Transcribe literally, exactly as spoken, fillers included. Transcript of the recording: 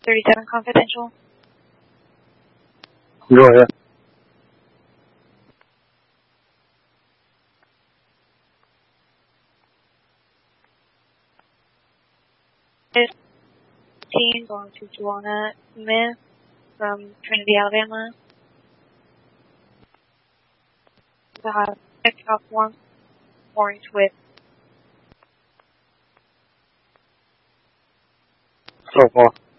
thirty-seven confidential. Go ahead. fifteen going to Joanna Smith from Trinity, Alabama. The pick up one orange with So far.